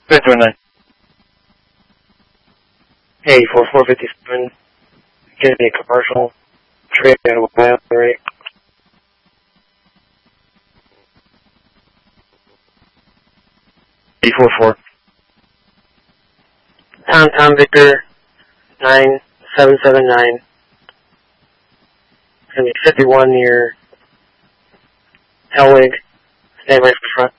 529. Hey, 4457. Give me a commercial. Trade out of Ohio, right? B44. Tom Victor 9779. It's going to be 51 near Hellwig. Stand right in front.